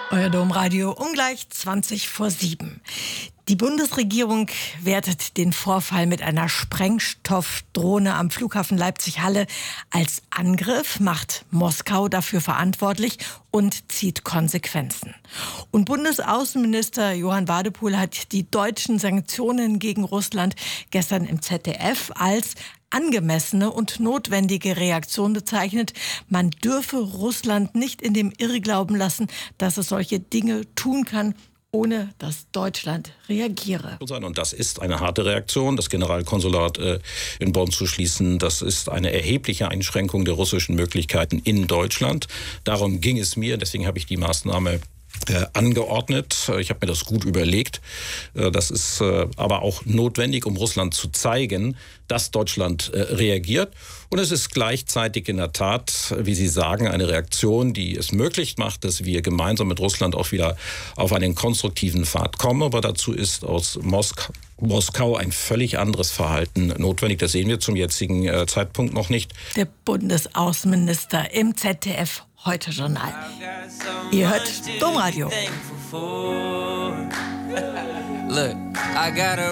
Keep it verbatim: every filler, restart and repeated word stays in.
Euer Domradio um gleich zwanzig vor sieben. Die Bundesregierung wertet den Vorfall mit einer Sprengstoffdrohne am Flughafen Leipzig-Halle als Angriff, macht Moskau dafür verantwortlich und zieht Konsequenzen. Und Bundesaußenminister Johann Wadephul hat die deutschen Sanktionen gegen Russland gestern im Z D F als angemessene und notwendige Reaktion bezeichnet. Man dürfe Russland nicht in dem Irrglauben lassen, dass es solche Dinge tun kann, ohne dass Deutschland reagiere. Und das ist eine harte Reaktion, das Generalkonsulat äh, in Bonn zu schließen. Das ist eine erhebliche Einschränkung der russischen Möglichkeiten in Deutschland. Darum ging es mir, deswegen habe ich die Maßnahme Äh, angeordnet. Ich habe mir das gut überlegt. Äh, das ist äh, aber auch notwendig, um Russland zu zeigen, dass Deutschland äh, reagiert. Und es ist gleichzeitig in der Tat, wie Sie sagen, eine Reaktion, die es möglich macht, dass wir gemeinsam mit Russland auch wieder auf einen konstruktiven Pfad kommen. Aber dazu ist aus Moskau Moskau ein völlig anderes Verhalten notwendig. Das sehen wir zum jetzigen äh, Zeitpunkt noch nicht. Der Bundesaußenminister im Z D F Heute-Journal. Ihr hört Domradio.